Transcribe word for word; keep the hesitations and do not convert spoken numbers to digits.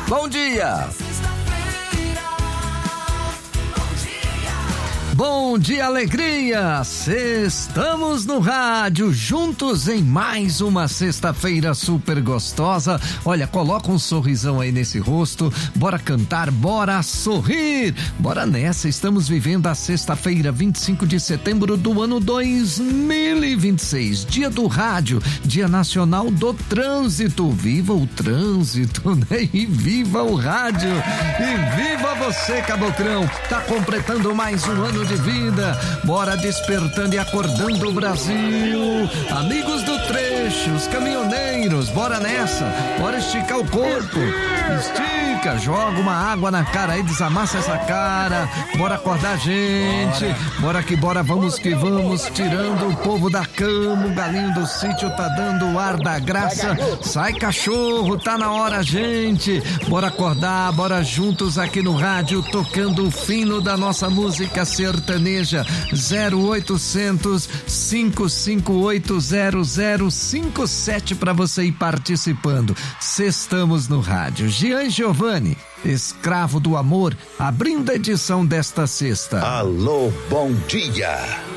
Bom dia. Bom dia, alegria! Estamos no rádio, juntos em mais uma sexta-feira super gostosa. Olha, coloca um sorrisão aí nesse rosto, bora cantar, bora sorrir, bora nessa. Estamos vivendo a sexta-feira, vinte e cinco de setembro do ano dois mil e vinte e seis, dia do rádio, dia nacional do trânsito. Viva o trânsito, né? E viva o rádio, e viva você, Cabocrão, tá completando mais um ano de vida, bora despertando e acordando o Brasil. Amigos do trecho, os caminhoneiros, bora nessa, bora esticar o corpo, estica, joga uma água na cara aí, desamassa essa cara, bora acordar a gente, bora que bora, vamos que vamos, tirando o povo da cama, o galinho do sítio tá dando o ar da graça, sai cachorro, tá na hora, gente, bora acordar, bora juntos aqui no rádio, tocando o fino da nossa música sertaneja. Zero oitocentos, cinco cinco oito, zero zero cinco sete para você ir participando. Estamos no rádio. Jean Giovanni, escravo do amor, abrindo a edição desta sexta. Alô, bom dia.